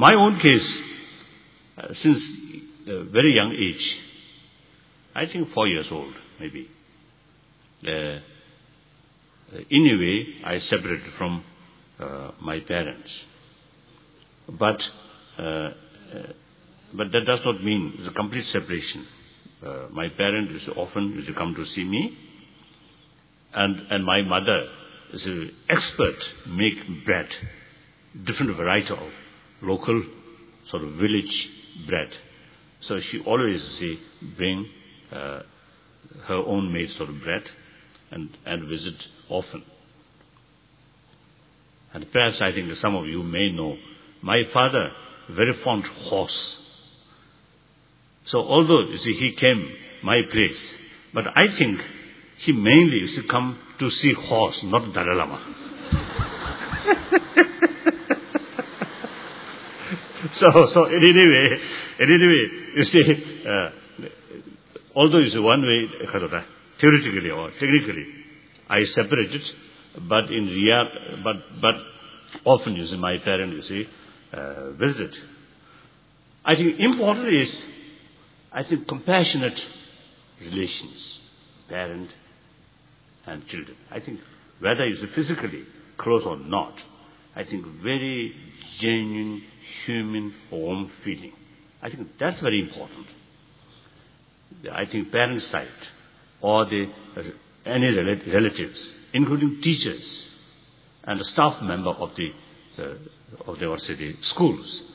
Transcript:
My own case, since a very young age, I think 4 years old, maybe, in a way, I separated from my parents. But that does not mean it's a complete separation. My parents often used to come to see me, and my mother is an expert make bread, different variety of local sort of village bread. So she always bring her own made sort of bread and visit often. And perhaps I think some of you may know, my father very fond horse. So although he came my place, but I think he mainly used to come to see horse, not Dalai Lama. So in any way, you see, although it's one way, theoretically or technically, I separated, but in but often you see my parents visit. I think important is, I think compassionate relations, parent and children. I think whether it's physically close or not, I think very genuine, human, warm feeling. I think that's very important. I think parents' side or any relatives, including teachers and the staff member of the schools,